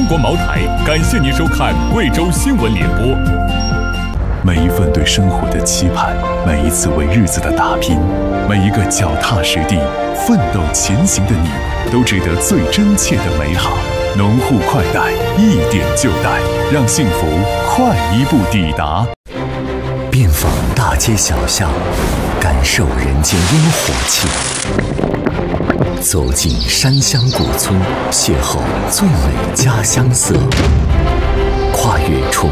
中国茅台感谢您收看贵州新闻联播。 每一份对生活的期盼，每一次为日子的打拼，每一个脚踏实地、奋斗前行的你，都值得最真切的美好。农户快贷，一点就贷，让幸福快一步抵达。 遍访大街小巷，感受人间烟火气；走进山乡古村，邂逅最美家乡色；跨越重